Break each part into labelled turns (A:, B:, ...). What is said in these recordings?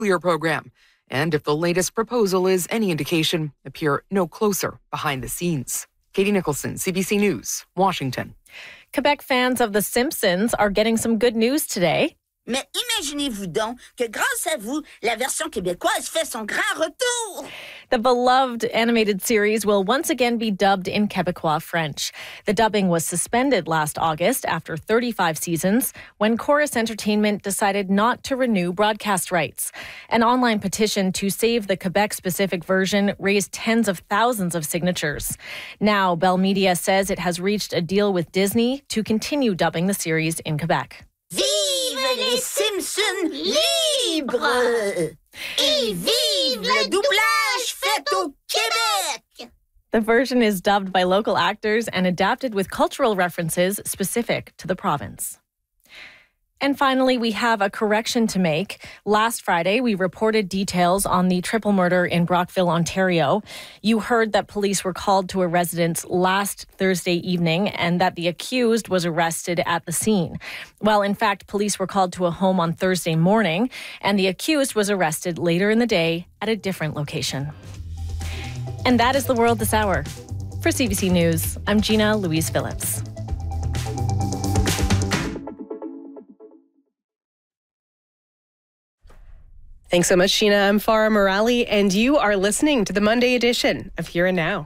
A: nuclear program. And if the latest proposal is any indication, appear no closer behind the scenes. Katie Nicholson, CBC News, Washington.
B: Quebec fans of The Simpsons are getting some good news today.
C: Mais imaginez-vous donc que grâce à vous, la version québécoise fait son grand retour.
B: The beloved animated series will once again be dubbed in Quebecois French. The dubbing was suspended last August after 35 seasons when Chorus Entertainment decided not to renew broadcast rights. An online petition to save the Quebec-specific version raised tens of thousands of signatures. Now, Bell Media says it has reached a deal with Disney to continue dubbing the series in Quebec.
C: Vive les Simpsons libres! Et vive le doublage fait au Québec!
B: The version is dubbed by local actors and adapted with cultural references specific to the province. And finally, we have a correction to make. Last Friday, we reported details on the triple murder in Brockville, Ontario. You heard that police were called to a residence last Thursday evening and that the accused was arrested at the scene. Well, in fact, police were called to a home on Thursday morning, and the accused was arrested later in the day at a different location. And that is the world this hour. For CBC News, I'm Gina Louise Phillips.
D: Thanks so much, Sheena. I'm Farah Morali, and you are listening to the Monday edition of Here and Now.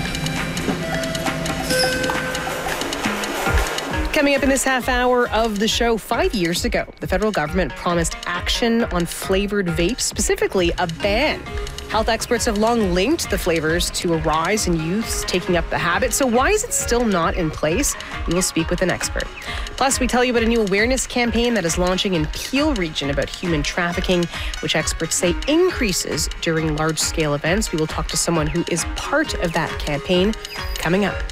D: Coming up in this half hour of the show, 5 years ago, the federal government promised action on flavored vapes, specifically a ban. Health experts have long linked the flavors to a rise in youths taking up the habit. So why is it still not in place? We will speak with an expert. Plus, we tell you about a new awareness campaign that is launching in Peel region about human trafficking, which experts say increases during large-scale events. We will talk to someone who is part of that campaign coming up.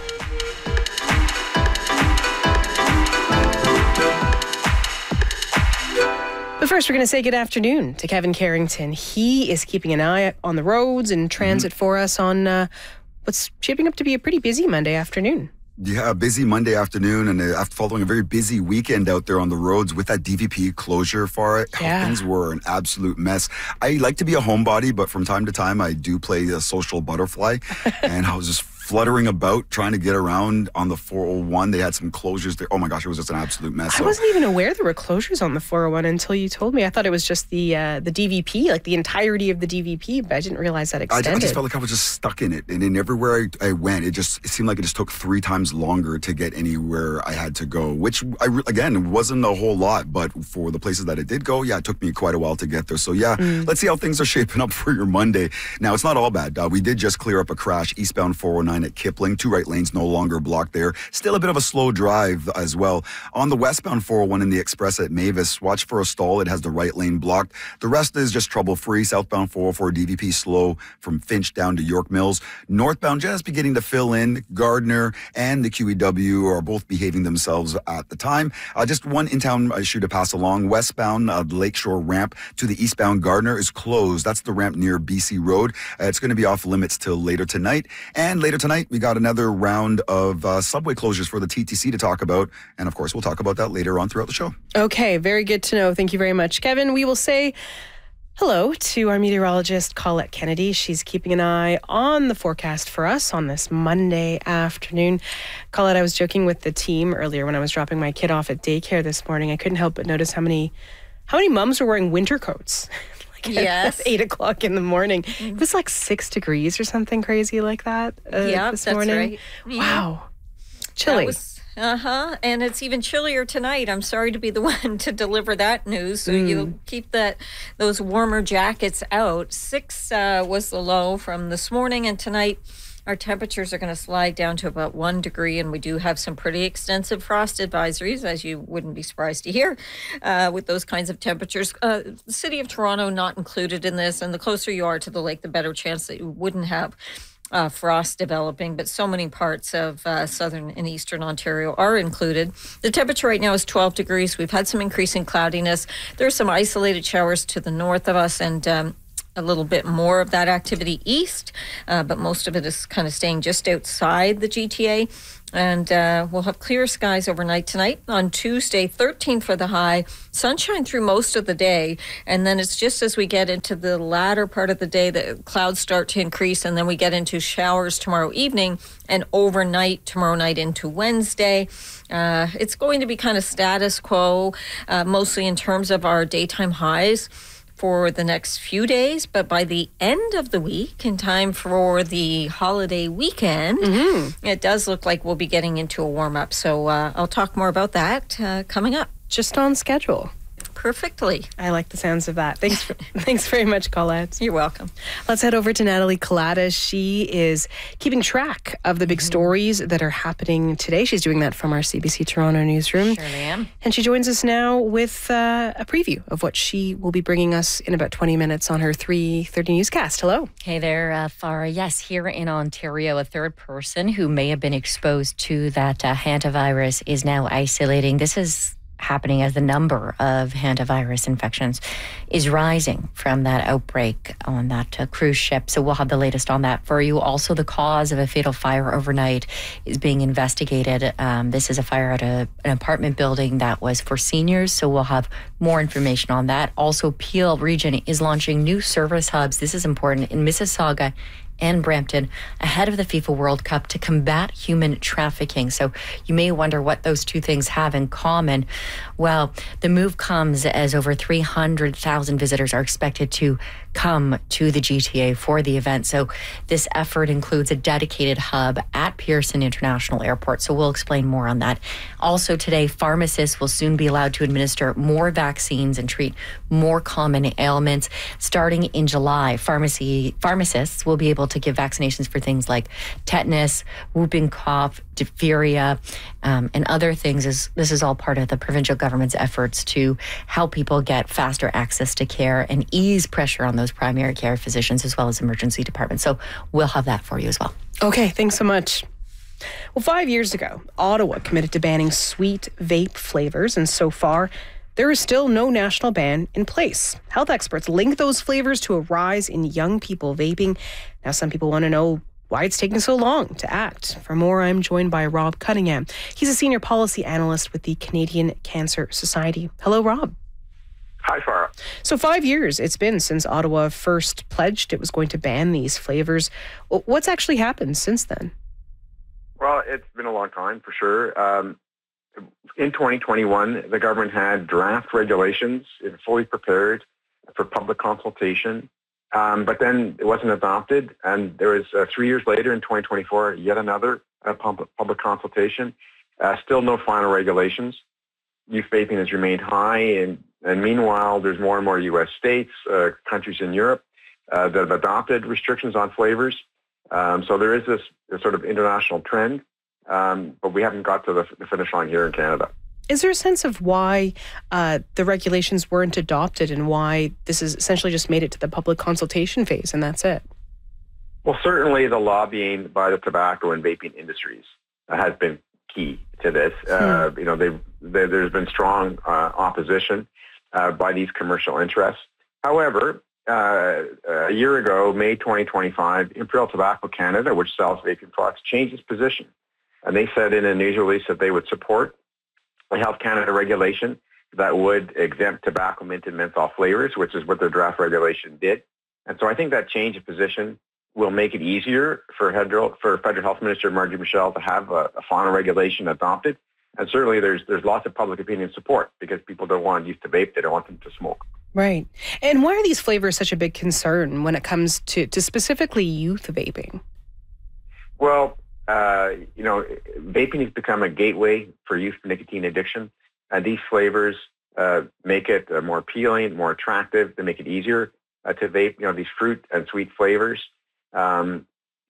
D: But first, we're going to say good afternoon to Kevin Carrington. He is keeping an eye on the roads and transit for us on what's shaping up to be a pretty busy Monday afternoon.
E: Yeah, a busy Monday afternoon, and after following a very busy weekend out there on the roads with that DVP closure for it, things were an absolute mess. I like to be a homebody, but from time to time I do play a social butterfly, and I was just fluttering about trying to get around on the 401. They had some closures there. Oh my gosh, it was just an absolute mess.
D: I wasn't even aware there were closures on the 401 until you told me. I thought it was just the DVP, like the entirety of the DVP, but I didn't realize that extended.
E: I just felt like I was just stuck in it. And then everywhere I went, it seemed like it just took 3 times longer to get anywhere I had to go, which, again, wasn't a whole lot. But for the places that it did go, it took me quite a while to get there. So, let's see how things are shaping up for your Monday. Now, it's not all bad. We did just clear up a crash eastbound 409 at Kipling. 2 right lanes no longer blocked there. Still a bit of a slow drive as well. On the westbound 401 in the express at Mavis, watch for a stall. It has the right lane blocked. The rest is just trouble-free. Southbound 404 DVP slow from Finch down to York Mills. Northbound just beginning to fill in. Gardner and the QEW are both behaving themselves at the time. Just one in-town issue to pass along. Westbound Lakeshore ramp to the eastbound Gardner is closed. That's the ramp near BC Road. It's going to be off limits till later tonight. And later tonight, we got another round of subway closures for the TTC to talk about. And of course, we'll talk about that later on throughout the show.
D: Okay, very good to know. Thank you very much, Kevin. We will say hello to our meteorologist, Colette Kennedy. She's keeping an eye on the forecast for us on this Monday afternoon. Colette, I was joking with the team earlier when I was dropping my kid off at daycare this morning. I couldn't help but notice how many moms were wearing winter coats.
B: Yes.
D: At 8 o'clock in the morning. It was like 6 degrees or something crazy like that this morning.
F: Right.
D: Wow. Chilly.
F: And it's even chillier tonight. I'm sorry to be the one to deliver that news. So you'll keep those warmer jackets out. 6 was the low from this morning, and tonight our temperatures are going to slide down to about 1 degree, and we do have some pretty extensive frost advisories, as you wouldn't be surprised to hear, with those kinds of temperatures. The city of Toronto not included in this, and the closer you are to the lake, the better chance that you wouldn't have frost developing, but so many parts of southern and eastern Ontario are included. The temperature right now is 12 degrees. We've had some increasing cloudiness. There are some isolated showers to the north of us, and a little bit more of that activity east, but most of it is kind of staying just outside the GTA. And we'll have clear skies overnight tonight. On Tuesday, 13 for the high. Sunshine through most of the day. And then it's just as we get into the latter part of the day, the clouds start to increase. And then we get into showers tomorrow evening and overnight tomorrow night into Wednesday. It's going to be kind of status quo, mostly in terms of our daytime highs for the next few days, but by the end of the week, in time for the holiday weekend, it does look like we'll be getting into a warm-up. So I'll talk more about that coming up.
D: Just on schedule.
F: Perfectly.
D: I like the sounds of that. Thanks very much, Colette.
F: You're welcome.
D: Let's head over to Natalie Collada. She is keeping track of the big stories that are happening today. She's doing that from our CBC Toronto newsroom.
G: Surely am.
D: And she joins us now with a preview of what she will be bringing us in about 20 minutes on her 3:30 newscast. Hello.
G: Hey there, Farah. Yes, here in Ontario, a third person who may have been exposed to that hantavirus is now isolating. This is happening as the number of hantavirus infections is rising from that outbreak on that cruise ship. So we'll have the latest on that for you. Also, the cause of a fatal fire overnight is being investigated. This is a fire at an apartment building that was for seniors. So we'll have more information on that. Also, Peel Region is launching new service hubs. This is important in Mississauga and Brampton ahead of the FIFA World Cup to combat human trafficking. So you may wonder what those two things have in common. Well, the move comes as over 300,000 visitors are expected to come to the GTA for the event. So this effort includes a dedicated hub at Pearson International Airport. So we'll explain more on that. Also today, pharmacists will soon be allowed to administer more vaccines and treat more common ailments. Starting in July, pharmacists will be able to give vaccinations for things like tetanus, whooping cough, diphtheria, and other things. This is all part of the provincial government's efforts to help people get faster access to care and ease pressure on those primary care physicians as well as emergency departments. So we'll have that for you as well.
D: Okay, thanks so much. Well, 5 years ago, Ottawa committed to banning sweet vape flavors, and so far, there is still no national ban in place. Health experts link those flavors to a rise in young people vaping. Now, some people want to know why it's taking so long to act. For more, I'm joined by Rob Cunningham. He's a senior policy analyst with the Canadian Cancer Society. Hello, Rob.
H: Hi, Farah.
D: So 5 years it's been since Ottawa first pledged it was going to ban these flavors. What's actually happened since then?
H: Well, it's been a long time for sure. In 2021, the government had draft regulations fully prepared for public consultation, but then it wasn't adopted. And there was 3 years later in 2024, yet another public consultation. Still no final regulations. Youth vaping has remained high, and meanwhile, there's more and more U.S. states, countries in Europe that have adopted restrictions on flavors. So there is this sort of international trend, but we haven't got to the finish line here in Canada.
D: Is there a sense of why the regulations weren't adopted and why this has essentially just made it to the public consultation phase and that's it?
H: Well, certainly the lobbying by the tobacco and vaping industries has been key to this. There's been strong opposition by these commercial interests. However, a year ago, May 2025, Imperial Tobacco Canada, which sells vaping products, changed its position. And they said in a news release that they would support a Health Canada regulation that would exempt tobacco, mint, and menthol flavors, which is what their draft regulation did. And so I think that change of position will make it easier for Federal Health Minister Margie Michel to have a final regulation adopted. And certainly there's lots of public opinion support because people don't want youth to vape. They don't want them to smoke.
D: Right. And why are these flavors such a big concern when it comes to specifically youth vaping?
H: Well, vaping has become a gateway for youth nicotine addiction. And these flavors make it more appealing, more attractive. They make it easier to vape, these fruit and sweet flavors. Right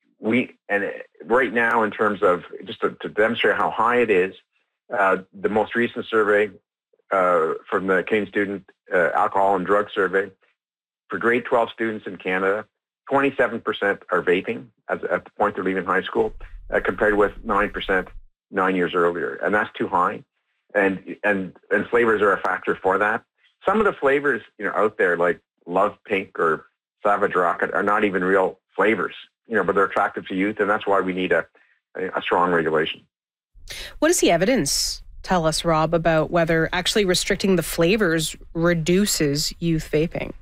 H: now, in terms of just to demonstrate how high it is, the most recent survey from the Canadian Student Alcohol and Drug Survey for grade 12 students in Canada, 27% are vaping at the point they're leaving high school, compared with 9% 9 years earlier, and that's too high. And flavors are a factor for that. Some of the flavors out there, like Love Pink or Savage Rocket are not even real flavors, but they're attractive to youth, and that's why we need a strong regulation.
D: What does the evidence tell us, Rob, about whether actually restricting the flavors reduces youth vaping?